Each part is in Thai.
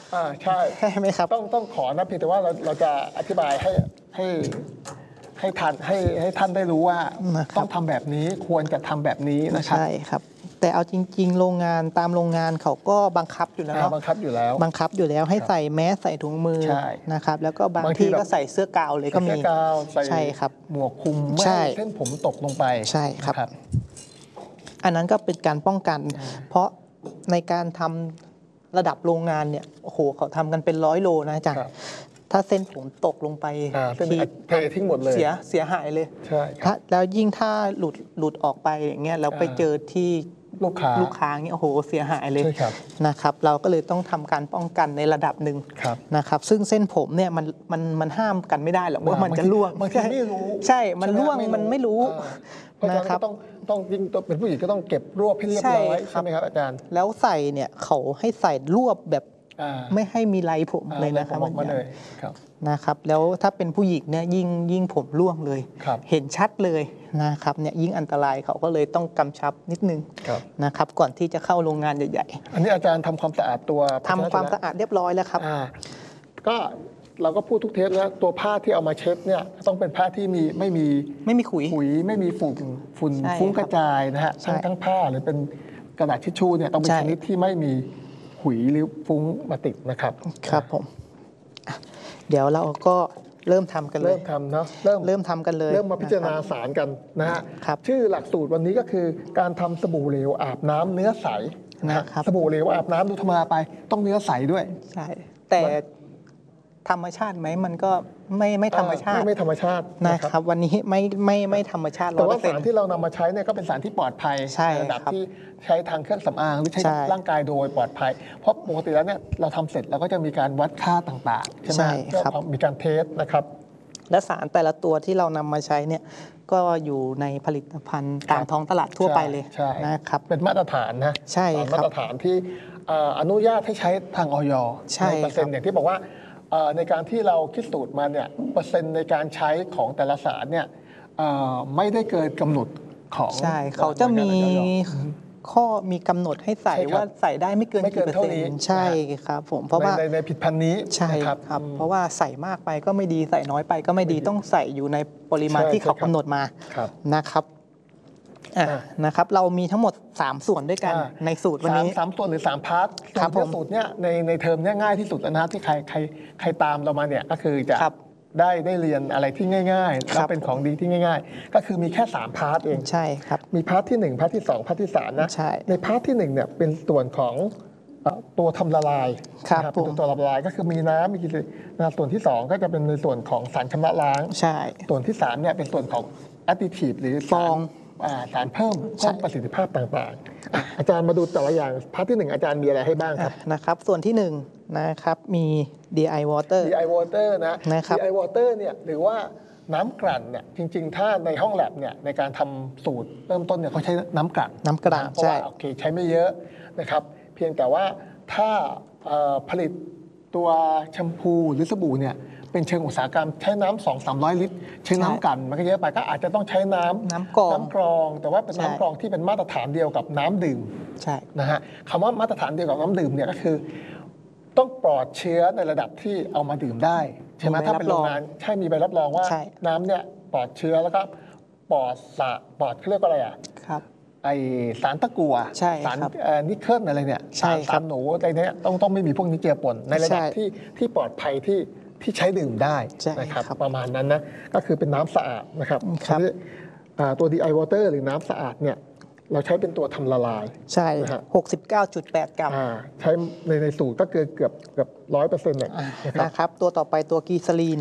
ใช่ใช่ไหมครับต้องขอนะเพียงแต่ว่าเราจะอธิบายให้ท่านได้รู้ว่าต้องทำแบบนี้ควรจะทำแบบนี้นะครับใช่ครับแต่เอาจริงๆโรงงานตามโรงงานเขาก็บังคับอยู่แล้วเนาะบังคับอยู่แล้วให้ใส่แมสใส่ถุงมือนะครับแล้วก็บางที่ก็ใส่เสื้อกาวเลยก็มีใช่ครับหมวกคลุมไม่ให้เส้นผมตกลงไปใช่ครับอันนั้นก็เป็นการป้องกันเพราะในการทำระดับโรงงานเนี่ยโอ้โหเขาทำกันเป็น100 โลนะอาจารย์ถ้าเส้นผมตกลงไปทีทิ้งหมดเลยเสียหายเลยใช่แล้วยิ่งถ้าหลุดออกไปอย่างเงี้ยแล้วไปเจอที่ลูกค้าเงี้ยโอ้โหเสียหายเลยนะครับเราก็เลยต้องทำการป้องกันในระดับหนึ่งนะครับซึ่งเส้นผมเนี่ยมันห้ามกันไม่ได้หรอกว่ามันจะร่วงบางทีไม่รู้ใช่มันร่วงมันไม่รู้นะครับต้องยิ่งเป็นผู้หญิงก็ต้องเก็บรวบให้เรียบร้อยใช่ไหมครับอาจารย์แล้วใส่เนี่ยเขาให้ใส่รวบแบบไม่ให้มีไรผมเลยนะครับนะครับแล้วถ้าเป็นผู้หญิงเนี่ยยิ่งผมร่วงเลยเห็นชัดเลยนะครับเนี่ยยิ่งอันตรายเขาก็เลยต้องกำชับนิดนึงนะครับก่อนที่จะเข้าโรงงานใหญ่ๆอันนี้อาจารย์ทำความสะอาดตัวทำความสะอาดเรียบร้อยแล้วครับก็เราก็พูดทุกเทปแล้วตัวผ้าที่เอามาเช็ดเนี่ยต้องเป็นผ้าที่ไม่มีขุยไม่มีฝุ่นฟุ้งกระจายนะฮะทั้งผ้าหรือเป็นกระดาษทิชชู่เนี่ยต้องเป็นชนิดที่ไม่มีขุยหรือฟุ้งมาติดนะครับครับผมเดี๋ยวเราก็เริ่มทำกันเลยเริ่มทำเนาะเริ่มทำกันเลยเริ่มมาพิจารณาสารกันนะฮะชื่อหลักสูตรวันนี้ก็คือการทำสบู่เหลวอาบน้ำเนื้อใสนะครับสบู่เหลวอาบน้ำดูธรรมดาไปต้องเนื้อใสด้วยใช่แต่ธรรมชาติไหมมันก็ไม่ธรรมชาติไม่ธรรมชาตินะครับวันนี้ไม่ธรรมชาติแต่ว่าสารที่เรานำมาใช้เนี่ยก็เป็นสารที่ปลอดภัยในระดับที่ใช้ทางเครื่องสำอางหรือใช้ร่างกายโดยปลอดภัยเพราะปกติแล้วเนี่ยเราทำเสร็จเราก็จะมีการวัดค่าต่างๆใช่ไหมครับมีการเทสนะครับและสารแต่ละตัวที่เรานำมาใช้เนี่ยก็อยู่ในผลิตภัณฑ์ตามท้องตลาดทั่วไปเลยนะครับเป็นมาตรฐานนะใช่มาตรฐานที่อนุญาตให้ใช้ทางอย.ในเปอร์เซ็นต์อย่างที่บอกว่าในการที่เราคิดสูตรมาเนี่ยเปอร์เซ็นต์ในการใช้ของแต่ละสารเนี่ยไม่ได้เกินกำหนดของใช่เขาจะมีกำหนดให้ใส่ว่าใส่ได้ไม่เกินกี่เปอร์เซ็นต์ใช่ครับผมเพราะว่าในผิดพันธุ์นี้ใช่ครับเพราะว่าใส่มากไปก็ไม่ดีใส่น้อยไปก็ไม่ดีต้องใส่อยู่ในปริมาณที่เขากำหนดมานะครับเรามีทั้งหมด3ส่วนด้วยกันในสูตรวันนี้ 3ส่วนหรือ3พาร์ทสูตรเนี่ยในเทอมเนี่ยง่ายที่สุดนะที่ใครตามเรามาเนี่ยก็คือจะได้เรียนอะไรที่ง่ายๆแล้วเป็นของดีที่ง่ายๆก็คือมีแค่3พาร์ทเองใช่ครับมีพาร์ทที่1พาร์ทที่2พาร์ทที่3นะในพาร์ทที่1เนี่ยเป็นส่วนของตัวทำละลายเป็นตัวละลายก็คือมีน้ำมีกี่ส่วนที่2ก็จะเป็นในส่วนของสารชำระล้างส่วนที่3เนี่ยเป็นส่วนของแอดดิทีฟหรือฟองสารเพิ่มประสิทธิภาพต่างๆอาจารย์มาดูแต่ละอย่างพาร์ทที่1อาจารย์มีอะไรให้บ้างครับนะครับส่วนที่1นะครับมี DI water นะ DI water เนี่ยหรือว่าน้ำกลั่นเนี่ยจริงๆถ้าในห้องแลบเนี่ยในการทำสูตรเริ่มต้นเนี่ยเขาใช้น้ำกลั่นเพราะว่าโอเคใช้ไม่เยอะนะครับเพียงแต่ว่าถ้าผลิตตัวแชมพูหรือสบู่เนี่ยเป็นเชิงอุตสาหกรรมใช้น้ำ200-300 ลิตรใช้น้ำกันมันก็เยอะไปก็อาจจะต้องใช้น้ำกรองแต่ว่าเป็นน้ำกรองที่เป็นมาตรฐานเดียวกับน้ำดื่มนะฮะคำว่ามาตรฐานเดียวกับน้ำดื่มเนี่ยก็คือต้องปลอดเชื้อในระดับที่เอามาดื่มได้ใช่ไหมถ้าเป็นโรงงานใช่มีใบรับรองว่าน้ำเนี่ยปลอดเชื้อแล้วก็ปลอดเขาเรียกว่าอะไรอ่ะไอสารตะกั่วสารนิกเกิลอะไรเนี่ยสารหนูอะไรเนี่ยต้องไม่มีพวกนี้เจือปนในระดับที่ปลอดภัยที่ใช้ดื่มได้นะครับประมาณนั้นนะก็คือเป็นน้ำสะอาดนะครับตัว DI water หรือน้ำสะอาดเนี่ยเราใช้เป็นตัวทำละลายใช่ 69.8 กรัมใช้ในสูตรก็เกือบ 100% เนี่ยนะครับตัวต่อไปตัวกีซาลีน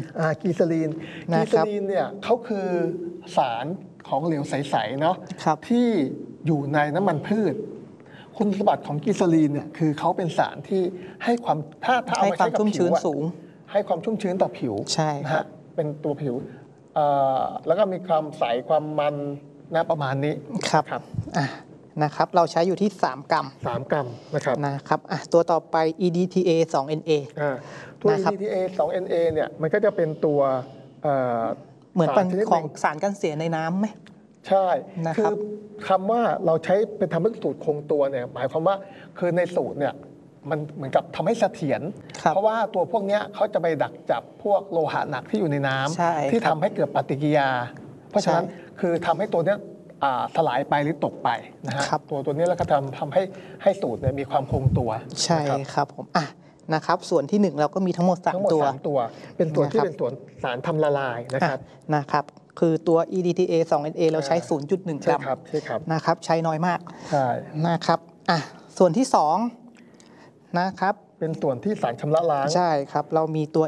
เนี่ยเขาคือสารของเหลวใสๆเนาะที่อยู่ในน้ำมันพืชคุณสมบัติของกีซาลีนเนี่ยคือเขาเป็นสารที่ให้ความถ้าเอามาใช้กับผิวสูงให้ความชุ่มชื้นต่อผิวนะฮะเป็นตัวผิวแล้วก็มีความใสความมันนะประมาณนี้ครับนะครับเราใช้อยู่ที่3 กรัมนะครับตัวต่อไป EDTA 2NA ตัว EDTA 2NA เนี่ยมันก็จะเป็นตัวเหมือนเป็นของสารกันเสียในน้ำไหมใช่คือคำว่าเราใช้เป็นทำให้สูตรคงตัวเนี่ยหมายความว่าคือในสูตรเนี่ยมันเหมือนกับทำให้เสถียรเพราะว่าตัวพวกนี้เขาจะไปดักจับพวกโลหะหนักที่อยู่ในน้ำที่ทำให้เกิดปฏิกิริยาเพราะฉะนั้นคือทำให้ตัวนี้สลายไปหรือตกไปนะฮะตัวนี้แล้วก็ทำให้สูตรมีความคงตัวใช่ครับผมนะครับส่วนที่1เราก็มีทั้งหมด3ตัวเป็นส่วนที่เป็นส่วนสารทำละลายนะครับคือตัว EDTA 2NA เราใช้ 0.1 กรัมนะครับใช้น้อยมากใช่นะครับส่วนที่2นะครับเป็นส่วนที่สารชำระล้างใช่ครับเรามีตัว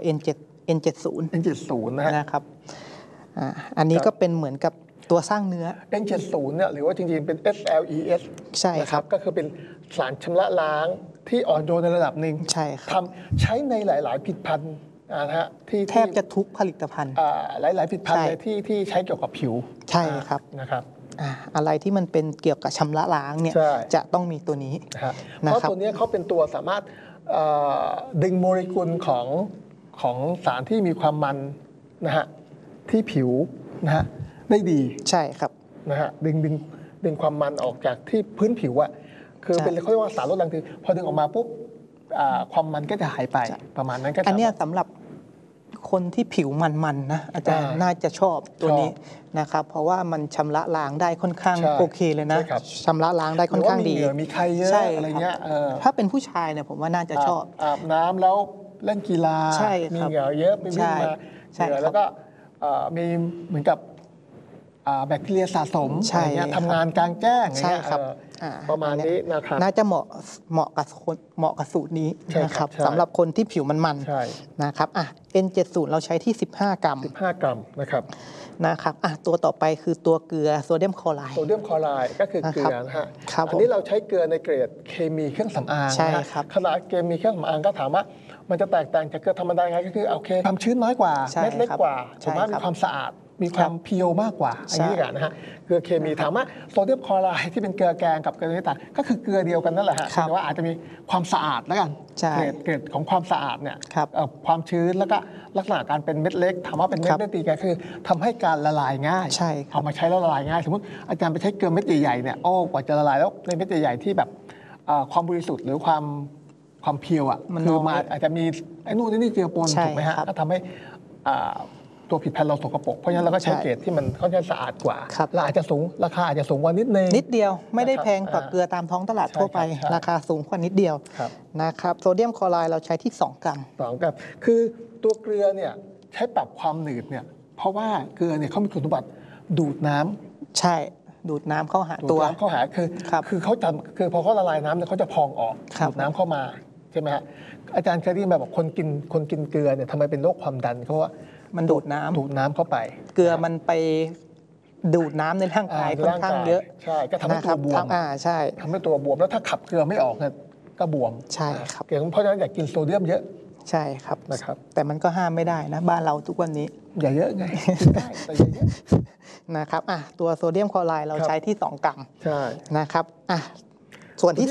N70 นะครับอันนี้ก็เป็นเหมือนกับตัวสร้างเนื้อ N70 เนี่ยหรือว่าจริงๆเป็น SLES ใช่ครับก็คือเป็นสารชำระล้างที่อ่อนโยนในระดับหนึ่งใช่ครับใช้ในหลายๆผลิตภัณฑ์นะฮะที่แทบจะทุกผลิตภัณฑ์หลายๆผลิตภัณฑ์เลยที่ใช้เกี่ยวกับผิวใช่ครับนะครับอะไรที่มันเป็นเกี่ยวกับชำระล้างเนี่ยจะต้องมีตัวนี้เพราะตัวนี้เขาเป็นตัวสามารถดึงโมเลกุลของสารที่มีความมันนะฮะที่ผิวนะฮะได้ดีใช่ครับนะฮะดึงความมันออกจากที่พื้นผิวอะคือเป็นเขาเรียกว่าสารลดรังคือพอดึงออกมาปุ๊บความมันก็จะหายไปประมาณนั้นก็อันนี้สำหรับคนที่ผิวมันๆนะอาจารย์น่าจะชอบตัวนี้นะครับเพราะว่ามันชำระล้างได้ค่อนข้างโอเคเลยนะชำระล้างได้ค่อนข้างดีมีใครเยอะอะไรเงี้ยถ้าเป็นผู้ชายเนี่ยผมว่าน่าจะชอบอาบน้ำแล้วเล่นกีฬามีเหงื่อเยอะไปวิ่งมาแล้วก็มีเหมือนกับแบคทีเรียสะสมอะไรเงี้ยทำงานกลางแจ้งอะไรเงี้ยประมาณนี้นะครับน่าจะเหมาะกับสูตรนี้นะครับสำหรับคนที่ผิวมันๆนะครับN70 เราใช้ที่15 กรัมนะครับตัวต่อไปคือตัวเกลือโซเดียมคลอไรด์ก็คือเกลือนะฮะอันนี้เราใช้เกลือในเกรดเคมีเครื่องสำอางใช่ครับขนาดเคมีเครื่องสำอางก็ถามว่ามันจะแตกต่างจากเกลือธรรมดาไงก็คือโอเคความชื้นน้อยกว่าเม็ดเล็กกว่าถูกไหมมีความสะอาดมีความเพียวมากกว่าอันนี้กันนะฮะเกลือเคมีถามว่าโซเดียมคลอไรด์ที่เป็นเกลือแกงกับเกลือต่างก็คือเกลือเดียวกันนั่นแหละฮะแต่ว่าอาจจะมีความสะอาดแล้วกันเกรดของความสะอาดเนี่ยความชื้นแล้วก็ลักษณะการเป็นเม็ดเล็กถามว่าเป็นเม็ดได้ตีกันคือทำให้การละลายง่ายเอามาใช้แล้วละลายง่ายสมมติอาจารย์ไปใช้เกลือเม็ดใหญ่ๆเนี่ยกว่าจะละลายแล้วในเม็ดใหญ่ๆที่แบบความบริสุทธิ์หรือความเพียวคือมาอาจจะมีไอ้นู่นนี่เจือปนถูกไหมฮะก็ทำให้ตัวผิดพันธุ์เราสกปรกเพราะฉะนั้นเราก็ใช้เกรดที่มันค่อนข้างสะอาดกว่าราคาอาจจะสูงกว่านิดนึงนิดเดียวไม่ได้แพงกว่าเกลือตามท้องตลาดทั่วไปราคาสูงกว่านิดเดียวนะครับโซเดียมคลอไรด์เราใช้ที่2 กรัมคือตัวเกลือเนี่ยใช้ปรับความหนืดเนี่ยเพราะว่าเกลือเนี่ยเขามีคุณสมบัติดูดน้ำใช่ดูดน้ำเข้าหาตัวคือเขาจะคือพอเขาละลายน้ำเนี่ยเขาจะพองออกดูดน้ำเข้ามาใช่ไหมฮะอาจารย์เคยได้ยินแบบคนกินเกลือเนี่ยทำไมเป็นโรคความดันเพราะว่ามันดูดน้ำเข้าไปเกลือมันไปดูดน้ำในร่างกายค่อนข้างเยอะใช่ก็ทำให้ตัวบวมใช่ทำให้ตัวบวมแล้วถ้าขับเกลือไม่ออกเนี่ยก็บวมใช่ครับเพราะฉะนั้นอยากกินโซเดียมเยอะใช่ครับนะครับแต่มันก็ห้ามไม่ได้นะบ้านเราทุกวันนี้อย่าเยอะไงได้แต่เยอะนะครับตัวโซเดียมคลอไรด์เราใช้ที่2 กรัมใช่นะครับส่วนที่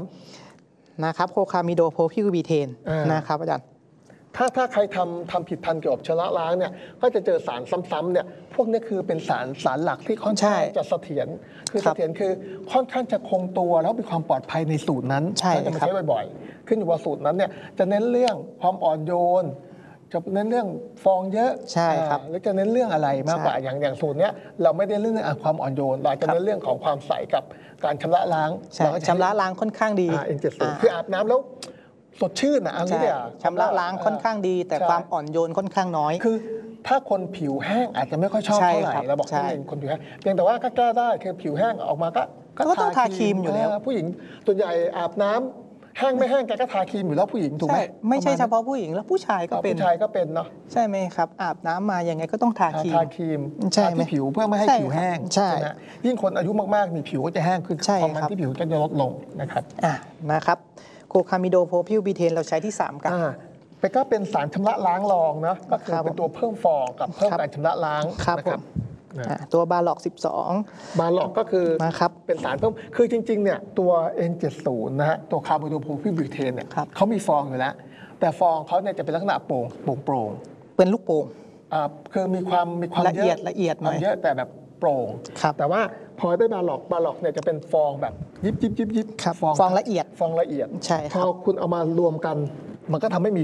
3นะครับโคคามิโดโพพิลบีเทนนะครับอาจารย์ถ้าใครทำผิดพันธุ์เกี่ยวกับชำระล้างเนี่ยก็จะเจอสารซ้ำๆเนี่ยพวกนี้คือเป็นสารหลักที่ค่อนข้างจะเสถียรคือค่อนข้างจะคงตัวแล้วมีความปลอดภัยในสูตรนั้นจะมาใช้บ่อยๆขึ้นอยู่ว่าสูตรนั้นเนี่ยจะเน้นเรื่องความอ่อนโยนจะเน้นเรื่องฟองเยอะใช่ครับหรือจะเน้นเรื่องอะไรมากกว่าอย่างสูตรเนี้ยเราไม่ได้เรื่องความอ่อนโยนเราจะเน้นเรื่องของความใสกับการชำระล้างชำระล้างค่อนข้างดีคืออาบน้ำแล้วสดชื่นอันนี้เนี่ยชำระล้างค่อนข้างดีแต่ความอ่อนโยนค่อนข้างน้อยคือถ้าคนผิวแห้งอาจจะไม่ค่อยชอบเท่าไหร่เราบอกให้คนผิวแห้งเพียงแต่ว่าก็แก้ได้คือผิวแห้งออกมาก็ต้องทาครีมอยู่แล้วผู้หญิงส่วนใหญ่อาบน้ำแห้งไม่แห้งแกก็ทาครีมอยู่แล้วผู้หญิงถูกไหมไม่ใช่เฉพาะผู้หญิงแล้วผู้ชายก็เป็นเนาะใช่ไหมครับอาบน้ำมายังไงก็ต้องทาครีมทาที่ผิวเพื่อไม่ให้ผิวแห้งใช่ยิ่งคนอายุมากๆมีผิวก็จะแห้งขึ้นความมันที่ผิวก็จะลดลงนะครับนะครับโคคามิโดโพพิลบีเทนเราใช้ที่3 กรัมก็เป็นสารชำระล้างรองนะก็คือเป็นตัวเพิ่มฟองกับเพิ่มการชำระล้างนะครับตัวบาล็อก12 บาล็อกก็คือเป็นสารเพิ่มคือจริงๆเนี่ยตัว N70 นะฮะตัวคาร์บอนโดโพพิลบิวเทนเนี่ยเขามีฟองอยู่แล้วแต่ฟองเขาเนี่ยจะเป็นลักษณะโปร่งเป็นลูกโป่งคือมีความละเอียดหน่อยเยอะแต่แบบโปร่งแต่ว่าพอได้บาล็อกเนี่ยจะเป็นฟองแบบยิบฟองละเอียดฟองละเอียดใช่พอคุณเอามารวมกันมันก็ทำให้มี